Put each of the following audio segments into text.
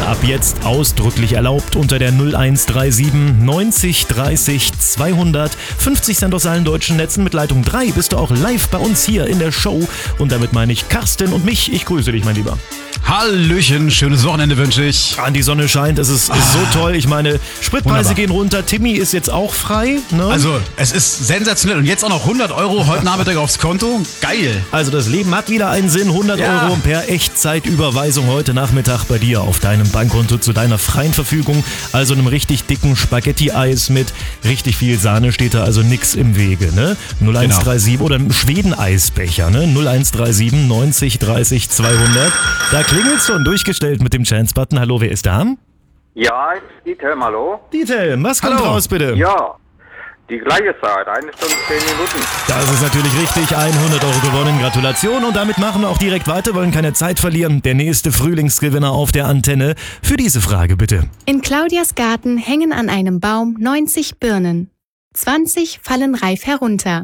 ab jetzt ausdrücklich erlaubt unter der 0137 90 30 200. 50 Cent aus allen deutschen Netzen. Mit Leitung 3 bist du auch live bei uns hier in der Show. Und damit meine ich Carsten und mich. Ich grüße dich, mein Lieber. Hallöchen, schönes Wochenende wünsche ich. Die Sonne scheint, es ist so toll. Ich meine, Spritpreise gehen runter. Timmy ist jetzt auch frei. Ne? Also, es ist sensationell. Und jetzt auch noch 100 Euro heute Nachmittag aufs Konto. Geil. Also das Leben hat wieder einen Sinn. 100 Euro per Echtzeitüberweisung heute Nachmittag bei dir auf deinem Bankkonto zu deiner freien Verfügung. Also einem richtig dicken Spaghetti-Eis mit richtig viel Sahne steht da also nix im Wege. Ne? 0137 oder einem Schweden-Eisbecher. Ne? 0137 90 30 200. Da klingelt's schon, durchgestellt mit dem Chance-Button. Hallo, wer ist da? Ja, Dieter, hallo? Dieter, was kommt raus, bitte? Ja, die gleiche Zeit, 1 Stunde 10 Minuten. Das ist natürlich richtig, 100 Euro gewonnen, Gratulation. Und damit machen wir auch direkt weiter, wollen keine Zeit verlieren. Der nächste Frühlingsgewinner auf der Antenne. Für diese Frage bitte. In Claudias Garten hängen an einem Baum 90 Birnen. 20 fallen reif herunter.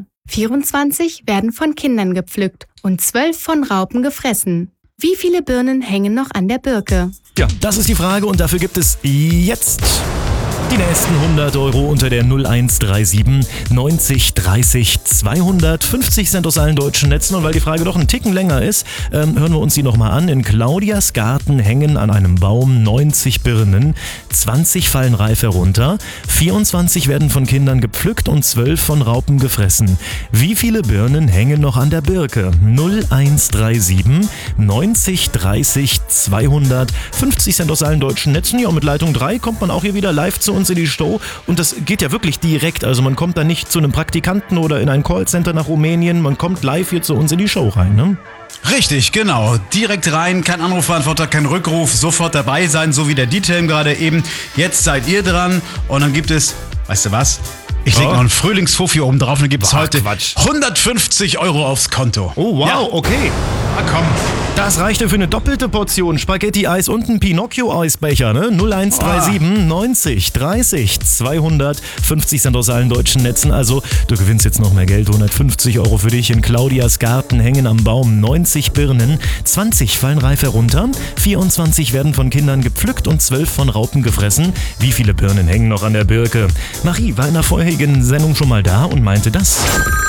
24 werden von Kindern gepflückt und 12 von Raupen gefressen. Wie viele Birnen hängen noch an der Birke? Ja, das ist die Frage und dafür gibt es jetzt die nächsten 100 Euro unter der 0137 90 30 200. 50 Cent aus allen deutschen Netzen. Und weil die Frage doch einen Ticken länger ist, hören wir uns die nochmal an. In Claudias Garten hängen an einem Baum 90 Birnen. 20 fallen reif herunter. 24 werden von Kindern gepflückt und 12 von Raupen gefressen. Wie viele Birnen hängen noch an der Birke? 0137 90 30 200. 50 Cent aus allen deutschen Netzen. Ja, und mit Leitung 3 kommt man auch hier wieder live zu uns in die Show und das geht ja wirklich direkt, also man kommt da nicht zu einem Praktikanten oder in ein Callcenter nach Rumänien, man kommt live hier zu uns in die Show rein, ne? Richtig, genau. Direkt rein, kein Anrufbeantworter, kein Rückruf, sofort dabei sein, so wie der Detail gerade eben. Jetzt seid ihr dran und dann gibt es, weißt du was? Ich leg noch einen Frühlingsfuffi oben drauf und dann gibt es heute 150 Euro aufs Konto. Oh wow, okay. Na komm. Das reichte für eine doppelte Portion Spaghetti-Eis und einen Pinocchio-Eisbecher, ne? 0137 90 30 200. 50 Cent aus allen deutschen Netzen. Also, du gewinnst jetzt noch mehr Geld. 150 Euro für dich. In Claudias Garten hängen am Baum 90 Birnen. 20 fallen reif herunter. 24 werden von Kindern gepflückt und 12 von Raupen gefressen. Wie viele Birnen hängen noch an der Birke? Marie war in der vorherigen Sendung schon mal da und meinte das.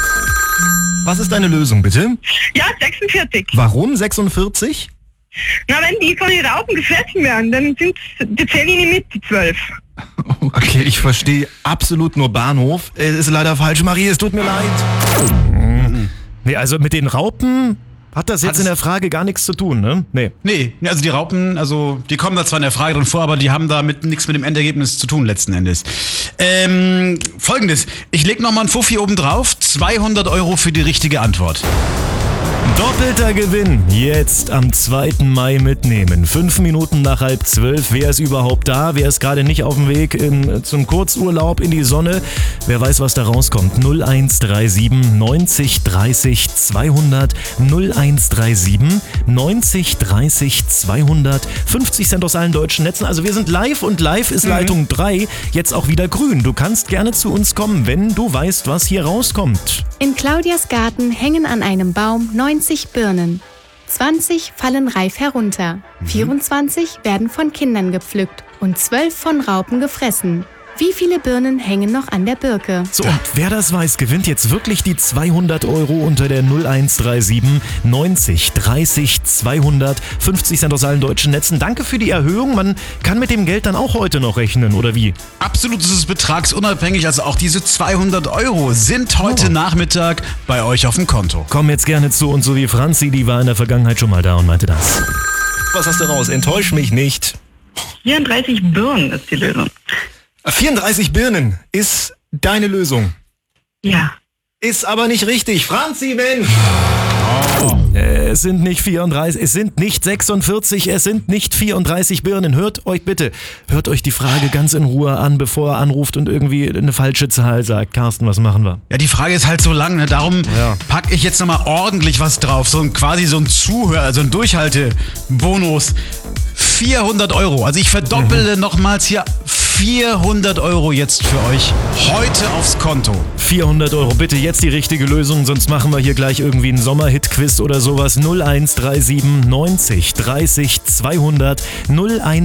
Was ist deine Lösung, bitte? Ja, 46. Warum 46? Na, wenn die von den Raupen gefressen werden, dann die zählen die nicht mit, die 12. Okay, ich verstehe absolut nur Bahnhof. Es ist leider falsch, Marie, es tut mir leid. Nee, also mit den Raupen hat das jetzt in der Frage gar nichts zu tun, ne? Nee, also die Raupen, also die kommen da zwar in der Frage drin vor, aber die haben da nichts mit dem Endergebnis zu tun letzten Endes. Folgendes, ich leg nochmal einen Fuffi oben drauf, 200 Euro für die richtige Antwort. Doppelter Gewinn. Jetzt am 2. Mai mitnehmen. 5 Minuten nach 11:30. Wer ist überhaupt da? Wer ist gerade nicht auf dem Weg zum Kurzurlaub in die Sonne? Wer weiß, was da rauskommt? 0137 90 30 200. 0137 90 30 200. 50 Cent aus allen deutschen Netzen. Also wir sind live und live ist Leitung 3 jetzt auch wieder grün. Du kannst gerne zu uns kommen, wenn du weißt, was hier rauskommt. In Claudias Garten hängen an einem Baum 90 Birnen. 20 fallen reif herunter. 24 werden von Kindern gepflückt und 12 von Raupen gefressen. Wie viele Birnen hängen noch an der Birke? So, und wer das weiß, gewinnt jetzt wirklich die 200 Euro unter der 0137 90 30 200. 50 Cent aus allen deutschen Netzen. Danke für die Erhöhung. Man kann mit dem Geld dann auch heute noch rechnen, oder wie? Absolut, es ist betragsunabhängig. Also auch diese 200 Euro sind heute Nachmittag bei euch auf dem Konto. Komm jetzt gerne zu uns, so wie Franzi, die war in der Vergangenheit schon mal da und meinte das. Was hast du raus? Enttäusch mich nicht. 34 Birnen ist die Lösung. 34 Birnen ist deine Lösung. Ja. Ist aber nicht richtig. Franzi, Mensch! Es sind nicht 34, es sind nicht 46, es sind nicht 34 Birnen. Hört euch die Frage ganz in Ruhe an, bevor er anruft und irgendwie eine falsche Zahl sagt. Carsten, was machen wir? Ja, die Frage ist halt so lang, ne? Darum packe ich jetzt nochmal ordentlich was drauf. Quasi so ein also ein Durchhaltebonus. 400 Euro. Also ich verdoppele nochmals hier 400 Euro jetzt für euch heute aufs Konto. 400 Euro, bitte jetzt die richtige Lösung, sonst machen wir hier gleich irgendwie einen Sommerhit-Quiz oder sowas. 0137 90 30 200 01